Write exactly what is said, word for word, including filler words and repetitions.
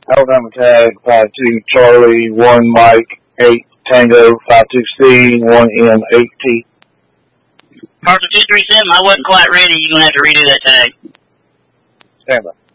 Alabama tag five two Charlie one Mike eight Tango five two C one M eight T. Parcel two three seven, I wasn't quite ready. You're gonna have to redo that tag. Stand by.